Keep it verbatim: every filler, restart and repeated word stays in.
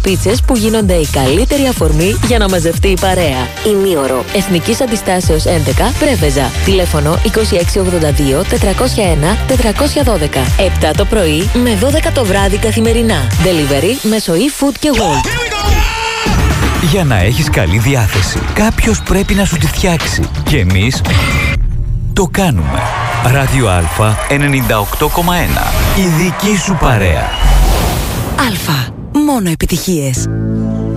πίτσες που γίνονται η καλύτερη αφορμή για να μαζευτεί η παρέα. Ημίωρο. Εθνικής Αντιστάσεως έντεκα, Πρέβεζα. Τηλέφωνο είκοσι έξι ογδόντα δύο τετρακόσια ένα τετρακόσια δώδεκα. επτά το πρωί με δώδεκα το βράδυ καθημερινά. Delivery μέσω eFood και Wolt. Για να έχεις καλή διάθεση, κάποιος πρέπει να σου τη φτιάξει. Και εμείς το κάνουμε. Ράδιο Α ενενήντα οκτώ κόμμα ένα. Η δική σου παρέα. Αλφα. Μόνο επιτυχίες.